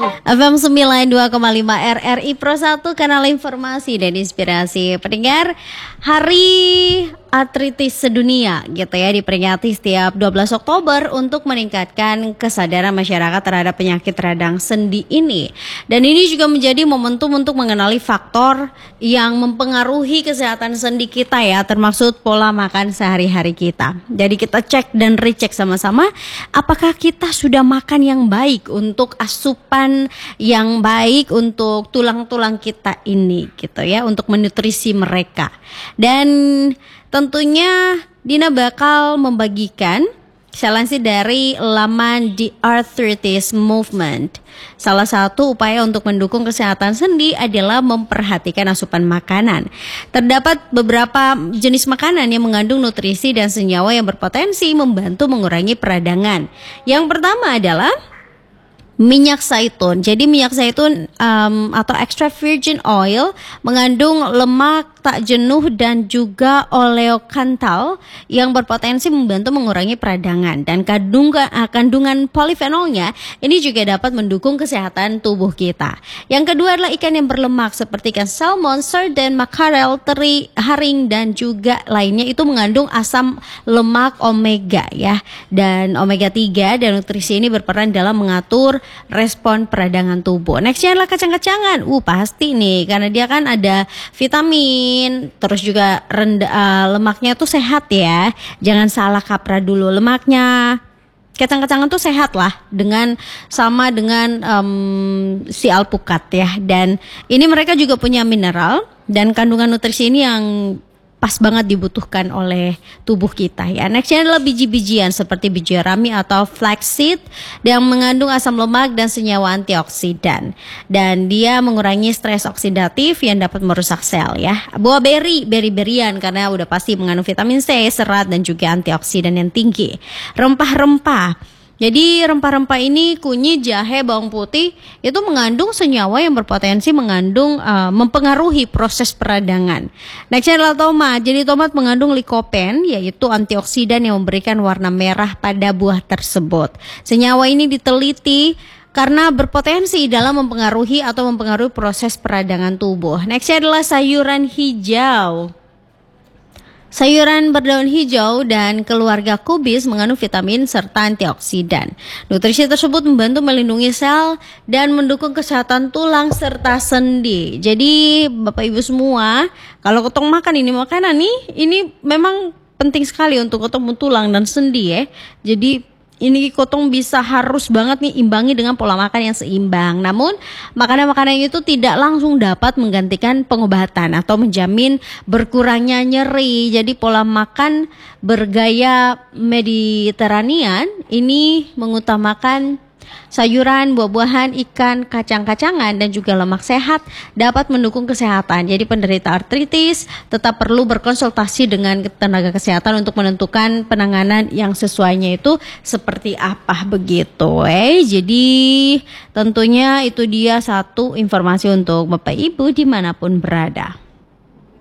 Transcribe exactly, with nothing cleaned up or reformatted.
F M sembilan puluh dua koma lima R R I Pro satu, kanal informasi dan inspirasi. Pendengar, Hari Artritis Sedunia gitu ya diperingati setiap dua belas Oktober untuk meningkatkan kesadaran masyarakat terhadap penyakit radang sendi ini. Dan ini juga menjadi momentum untuk mengenali faktor yang mempengaruhi kesehatan sendi kita ya, termasuk pola makan sehari-hari kita. Jadi kita cek dan recheck sama-sama apakah kita sudah makan yang baik untuk asupan yang baik untuk tulang-tulang kita ini gitu ya, untuk menutrisi mereka. Dan tentunya Dina bakal membagikan seleksi dari laman The Arthritis Movement. Salah satu upaya untuk mendukung kesehatan sendi adalah memperhatikan asupan makanan. Terdapat beberapa jenis makanan yang mengandung nutrisi dan senyawa yang berpotensi membantu mengurangi peradangan. Yang pertama adalah minyak zaitun. Jadi minyak zaitun um, atau extra virgin oil mengandung lemak tak jenuh dan juga oleokantal yang berpotensi membantu mengurangi peradangan, dan kandungan, kandungan polifenolnya ini juga dapat mendukung kesehatan tubuh kita. Yang kedua adalah ikan yang berlemak seperti ikan salmon, sardine, makarel, teri, haring dan juga lainnya, itu mengandung asam lemak omega ya, dan omega tiga, dan nutrisi ini berperan dalam mengatur respon peradangan tubuh. Nextnya adalah kacang-kacangan. Uh pasti nih, karena dia kan ada vitamin, terus juga rendah uh, lemaknya tuh sehat ya. Jangan salah kaprah dulu lemaknya. Kacang-kacangan tuh sehat lah, dengan sama dengan um, si alpukat ya. Dan ini mereka juga punya mineral dan kandungan nutrisi ini yang pas banget dibutuhkan oleh tubuh kita ya. Nextnya adalah biji-bijian seperti biji rami atau flaxseed yang mengandung asam lemak dan senyawa antioksidan, dan dia mengurangi stres oksidatif yang dapat merusak sel ya. Buah beri, beri-berian karena udah pasti mengandung vitamin C, serat dan juga antioksidan yang tinggi. Rempah-rempah. Jadi rempah-rempah ini kunyit, jahe, bawang putih itu mengandung senyawa yang berpotensi mengandung uh, mempengaruhi proses peradangan. Nextnya adalah tomat. Jadi tomat mengandung likopen, yaitu antioksidan yang memberikan warna merah pada buah tersebut. Senyawa ini diteliti karena berpotensi dalam mempengaruhi atau mempengaruhi proses peradangan tubuh. Nextnya adalah sayuran hijau. Sayuran berdaun hijau dan keluarga kubis mengandung vitamin serta antioksidan. Nutrisi tersebut membantu melindungi sel dan mendukung kesehatan tulang serta sendi. Jadi Bapak Ibu semua, kalau ketong makan ini makanan nih, ini memang penting sekali untuk ketemu tulang dan sendi ya. Jadi ini kotong bisa harus banget nih imbangi dengan pola makan yang seimbang. Namun makanan-makanan itu tidak langsung dapat menggantikan pengobatan atau menjamin berkurangnya nyeri. Jadi pola makan bergaya Mediterranean ini mengutamakan sayuran, buah-buahan, ikan, kacang-kacangan dan juga lemak sehat dapat mendukung kesehatan. Jadi penderita artritis tetap perlu berkonsultasi dengan tenaga kesehatan untuk menentukan penanganan yang sesuainya itu seperti apa begitu. Eh, jadi tentunya itu dia satu informasi untuk Bapak Ibu dimanapun berada.